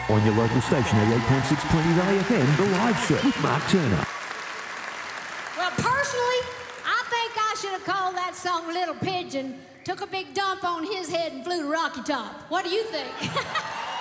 On your local station, 88.6 Plenty Valley FM, The Live Show with Mark Turner. Well, personally, I think I should have called that song Little Pigeon, took a big dump on his head and flew to Rocky Top. What do you think?